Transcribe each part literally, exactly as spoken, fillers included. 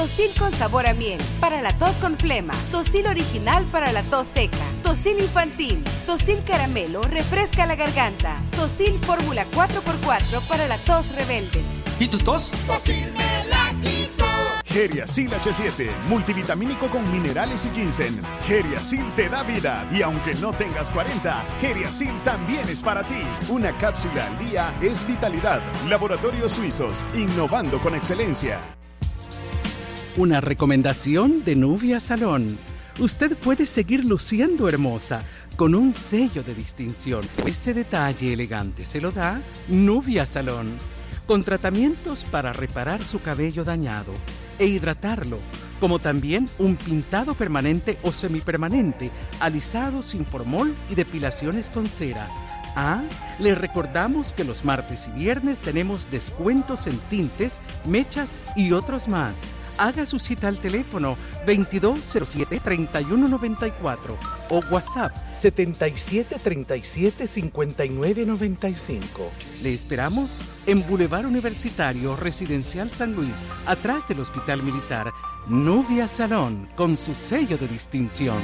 Tosil con sabor a miel, para la tos con flema. Tosil original para la tos seca. Tosil infantil. Tosil caramelo, refresca la garganta. Tosil fórmula cuatro por cuatro para la tos rebelde. ¿Y tu tos? Tosil me la quito. Geriasil H siete, multivitamínico con minerales y ginseng. Geriasil te da vida y aunque no tengas cuarenta, Geriasil también es para ti. Una cápsula al día es vitalidad. Laboratorios Suizos, innovando con excelencia. Una recomendación de Nubia Salón. Usted puede seguir luciendo hermosa con un sello de distinción. Ese detalle elegante se lo da Nubia Salón. Con tratamientos para reparar su cabello dañado e hidratarlo, como también un pintado permanente o semipermanente, alisado sin formol y depilaciones con cera. Ah, les recordamos que los martes y viernes tenemos descuentos en tintes, mechas y otros más. Haga su cita al teléfono veintidós cero siete, treinta y uno noventa y cuatro o WhatsApp setenta y siete, treinta y siete, cincuenta y nueve noventa y cinco. Le esperamos en Boulevard Universitario Residencial San Luis, atrás del Hospital Militar. Nubia Salón, con su sello de distinción.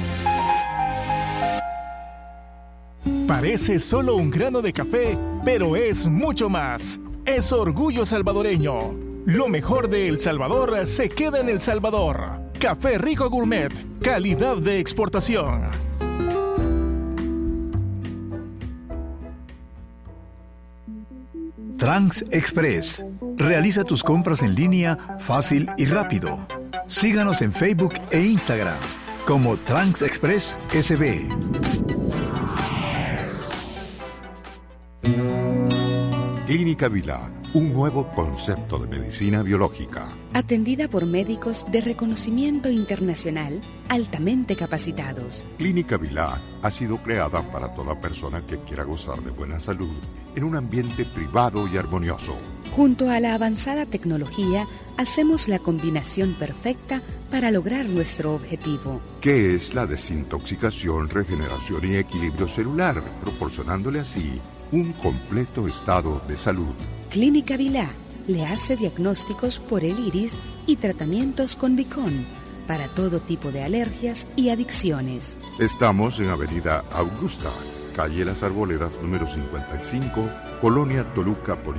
Parece solo un grano de café, pero es mucho más. Es orgullo salvadoreño. Lo mejor de El Salvador se queda en El Salvador. Café Rico Gourmet, calidad de exportación. Trans Express. Realiza tus compras en línea fácil y rápido. Síganos en Facebook e Instagram como Trans Express S B. Clínica Vilá, un nuevo concepto de medicina biológica. Atendida por médicos de reconocimiento internacional, altamente capacitados. Clínica Vilá ha sido creada para toda persona que quiera gozar de buena salud en un ambiente privado y armonioso. Junto a la avanzada tecnología, hacemos la combinación perfecta para lograr nuestro objetivo. Que es la desintoxicación, regeneración y equilibrio celular, proporcionándole así un completo estado de salud. Clínica Vilá le hace diagnósticos por el iris y tratamientos con Vicón para todo tipo de alergias y adicciones. Estamos en Avenida Augusta, calle Las Arboledas, número cincuenta y cinco, Colonia Toluca, Poli-